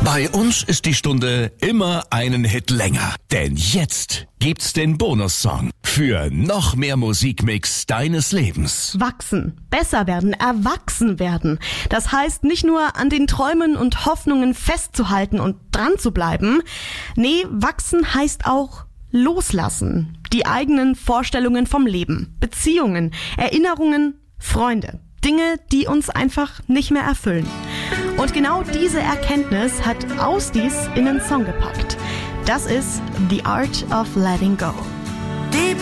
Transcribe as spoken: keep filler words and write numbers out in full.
Bei uns ist die Stunde immer einen Hit länger. Denn jetzt gibt's den Bonussong für noch mehr Musikmix deines Lebens. Wachsen, besser werden, erwachsen werden. Das heißt, nicht nur an den Träumen und Hoffnungen festzuhalten und dran zu bleiben. Nee, wachsen heißt auch loslassen. Die eigenen Vorstellungen vom Leben, Beziehungen, Erinnerungen, Freunde. Dinge, die uns einfach nicht mehr erfüllen. Und genau diese Erkenntnis hat Ausdies in einen Song gepackt. Das ist The Art of Letting Go. Deep